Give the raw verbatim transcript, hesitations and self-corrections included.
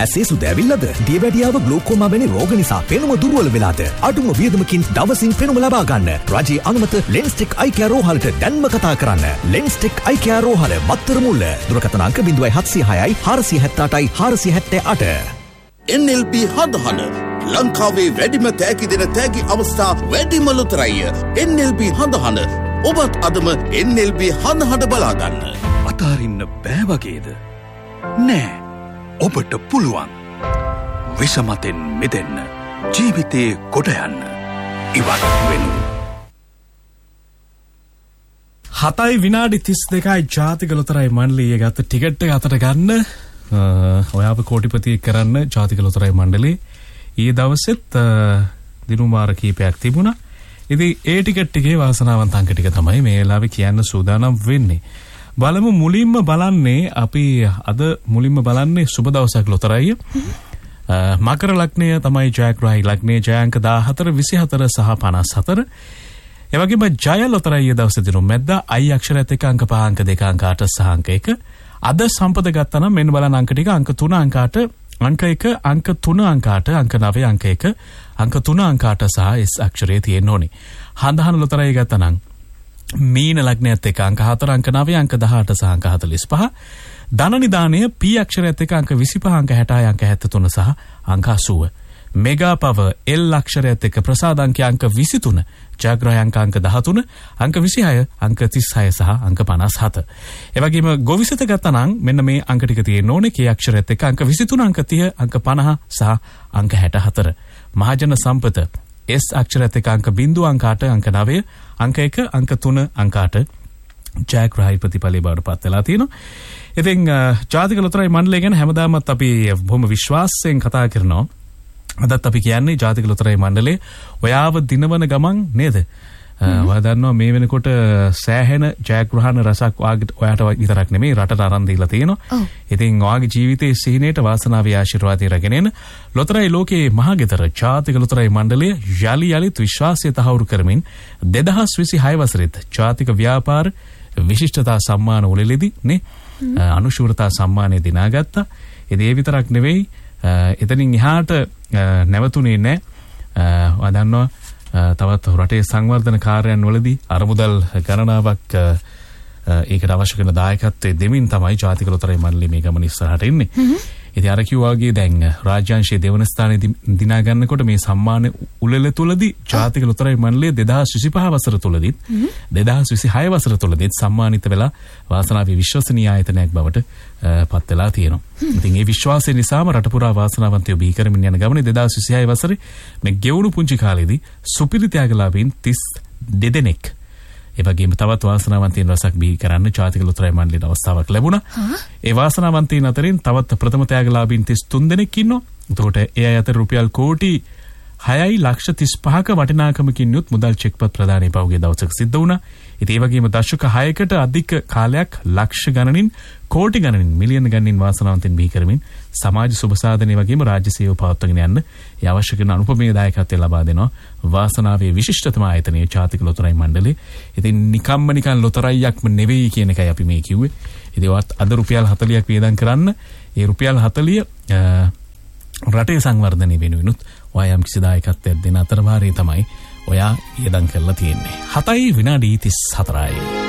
ඇසේ සුද ඇවිල්ලාද? දියවැඩියාව ග්ලූකෝමා වැනි රෝග නිසා පෙනුම දුර්වල වෙලාද? අඩුම වියදමකින් දවසින් පෙනුම ලබා ගන්න. රජයේ අනුමත ලෙන්ස්ටෙක් අයි කෙයා රෝහලට දැන්ම කතා කරන්න. ලෙන්ස්ටෙක් අයි කෙයා රෝහල මත්තර මුල්ල. දුරකථන අංක zero one seven zero six four seven eight four seven eight. N L B හදහන ලංකාවේ වැඩිම තෑගි දෙන තෑගි අවස්ථා වැඩිම ලොතරැය. N L B හදහන ඔබත් අදම N L B හදහන බලා ගන්න. අතාරින්න බෑ වගේද? නෑ. ඔබට පුළුවන්. විෂමතෙන් මිදෙන්න. ජීවිතේ කොට යන්න. ඉවත් වෙනු. හතයි විනාඩි තිස් දෙකයි ජාතික ලොතරැයි මණ්ඩලයේ ගත ටිකට් එක අතට ගන්න. ඔයාව කෝටිපති කරන්න ජාතික ලොතරැයි මණ්ඩලේ ඊයේ දවසෙත් දිනුමාර කීපයක් තිබුණා. ඉතින් ඒ ටිකට් එකේ වාසනාවන්ත අංක ටික තමයි මේ වෙලාවේ කියන්න සූදානම් වෙන්නේ. බලමු මුලින්ම බලන්නේ අපි අද මුලින්ම බලන්නේ සුබ දවසක් ලොතරැයි. මකර ලග්නය තමයි ජයග්‍රාහී ලග්නය ජයාංක දාහතර විසිහතර සහ පනස් හතර. ඒ වගේම ජය ලොතරැයි දවසේ දිනු මැද්දා අයි අක්ෂරයත් එක්ක අංක පහ අංක දෙක අංක අට සහ අංක එක. අද සම්පත ගත්තා නම් මෙන්න බලන්න අංක ටික අංක තුන අංක අට අංක එක අංක තුන අංක අට අංක නවය අංක එක අංක තුන අංක අට සහ S අක්ෂරයේ තියෙන්න ඕනේ. හඳහන ලොතරැයි ගත්තා නම් මීන ලග්නයත් එක්ක අංක හතර අංක නවය අංක දහඅට සහ අංක හතළිස් පහ. ධන නිදානය P අක්ෂරයත් එක්ක අංක විසිපහ අංක හැටහය අංක හැත්තෑතුන සහ අංක අසූව. මෙගා පව L අක්ෂරයත් එක්ක ප්‍රසාද අංකය අංක විසිතුන ජයග්‍රාහී අංක අංක දහතුන අංක විසිහය අංක තිස්හය සහ අංක පනස් හත. ඒ වගේම ගොවිසත ගත්තා නම් මෙන්න මේ අංක ටික තියෙන්න ඕනේ. K අක්ෂරයත් එක්ක අංක විසිතුන අංක තිහ අංක පනහ සහ අංක හැටහතර. මහජන සම්පත S අක්ෂරයත් එක්ක අංක බිංදුව අංක අට අංක නවය අංක එක අංක තුන අංක අට ජයග්‍රාහී ප්‍රතිඵලයේ බවට පත් වෙලා තියෙනවා. ඉතින් ජාතික ලොතරැයි මණ්ඩලය ගැන හැමදාමත් අපි බොහොම විශ්වාසයෙන් කතා කරනවා. අදත් අපි කියන්නේ ජාතික ලොතරැයි මණ්ඩලේ ඔයාව දිනවන ගමන් නේද? ඔයා දන්නවා මේ වෙනකොට සෑහෙන ජයග්‍රහණ රසක් ඔයාට විතරක් නෙමෙයි රටට අරන් දීලා තියෙනවා. ඉතින් ඔයාගේ ජීවිතයේ සිහිනයට වාසනාවේ ආශිර්වාදය රැගෙන එන ලොතරැයි ලෝකයේ මහගෙදර ජාතික ලොතරැයි මණ්ඩලය යලි යලිත් විශ්වාසය තහවුරු කරමින් දෙදහස් විසිහය වසරේත් ජාතික ව්‍යාපාර විශිෂ්ටතා සම්මාන උළෙලෙදී නේ අනුශූරතා සම්මානය දිනාගත්තා. ඉතින් ඒ විතරක් නෙවෙයි එතනින් එහාට නැවතුනේ නැහැ. ඔයා දන්නවා තවත් රටේ සංවර්ධන කාර්යයන් වලදී අරමුදල් ගණනාවක් ඒකට අවශ්‍ය කරන දායකත්වයේ දෙමින් තමයි ජාතික ලොතරැයි මණ්ඩලය මේ ගමන ඉස්සරහට එන්නේ. ඉතින් අර කිව්වාගේ දැන් රාජ්‍යාංශයේ දෙවන ස්ථානයේ දිනා ගන්නකොට මේ සම්මාන උළෙල තුලදී ජාතික ලොතරැයි මණ්ඩලය දෙදහස් විසිපහ වසර තුලදීත් දෙදහස් විසිහය වසර තුලදීත් සම්මානිත වෙලා වාසනාවේ විශ්වසනීය ආයතනයක් බවට පත් වෙලා තියෙනවා. ඉතින් මේ විශ්වාසය නිසාම රට පුරා වාසනාවන්තයෝ බිහි කරමින් යන ගමනේ දෙදහස් විසිහය වසරේ මේ ගෙවුණු පුංචි කාලේදී සුපිරි ත්‍යාගලාභීන් තිස් දෙදෙනෙක් ඒ වගේම තවත් වාසනාවන්තයින් රසක් බිහි කරන්න ජාතික ලොතරැයි මණ්ඩලයට අවස්ථාවක් ලැබුණා. ඒ වාසනාවන්තයින් අතරින් තවත් ප්‍රථම ත්‍යාගලාභීන් තිස් තුන් දෙනෙක් ඉන්නවා. එතකොට ඒ අය අතර රුපියල් කෝටි හයයි ලක්ෂ තිස් පහක වටිනාකමකින් යුත් මුදල් චෙක්පත් ප්‍රදානය පහුගිය දවසක සිද්ධ වුණා. ඉතින් ඒ වගේම දශක හයකට අධික කාලයක් ලක්ෂ ගණනින් කෝටි ගණනින් මිලියන ගණනින් වාසනාවන්තයින් බිහි කරමින් සමාජ සුබ සාධනය වගේම රාජ්‍ය සේවය පවත්වාගෙන යන්න ඒ අවශ්‍ය කරන අනුපමේය දායකත්වය ලබා දෙනවා වාසනාවේ විශිෂ්ටතම ආයතනයේ ජාතික ලොතරැයි මණ්ඩලය. ඉතින් නිකම්ම නිකන් ලොතරැයියක්ම නෙවෙයි කියන එකයි අපි මේ කිව්වේ. ඉතින් වත් අද රුපියල් හතළියක් වියදම් කරන්න ඒ රුපියල් හතළිය රටේ සංවර්ධනය වෙනුවෙනුත් ඔයා යම් කිසි දායකත්වයක් දෙන අතරවාරේ තමයි ඔයා වියදම් කරලා තියෙන්නේ. හතයි විනාඩි තිස් හතරයි.